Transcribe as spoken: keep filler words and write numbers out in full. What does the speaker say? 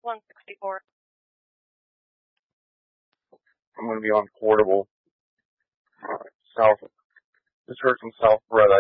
one sixty-four. I'm going to be on Portable. Uh, South, just heard from South Brett.